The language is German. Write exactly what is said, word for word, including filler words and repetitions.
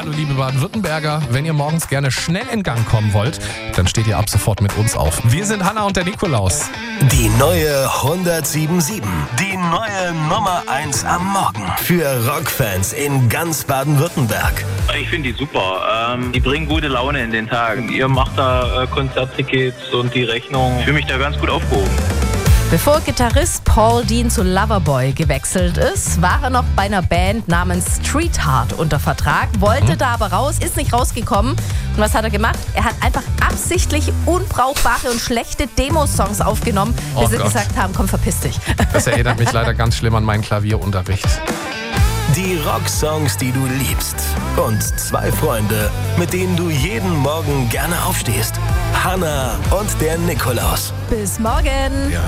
Hallo liebe Baden-Württemberger, wenn ihr morgens gerne schnell in Gang kommen wollt, dann steht ihr ab sofort mit uns auf. Wir sind Hanna und der Nikolaus. Die neue hundertsieben Komma sieben. Die neue Nummer eins am Morgen. Für Rockfans in ganz Baden-Württemberg. Ich finde die super. Ähm, die bringen gute Laune in den Tag. Ihr macht da äh, Konzerttickets und die Rechnung. Ich fühle mich da ganz gut aufgehoben. Bevor Gitarrist Paul Dean zu Loverboy gewechselt ist, war er noch bei einer Band namens Streetheart unter Vertrag, wollte mhm. da aber raus, ist nicht rausgekommen. Und was hat er gemacht? Er hat einfach absichtlich unbrauchbare und schlechte Demo-Songs aufgenommen, bis Oh sie Gott. gesagt haben, komm, verpiss dich. Das erinnert mich leider ganz schlimm an meinen Klavierunterricht. Die Rocksongs, die du liebst. Und zwei Freunde, mit denen du jeden Morgen gerne aufstehst. Hanna und der Nikolaus. Bis morgen.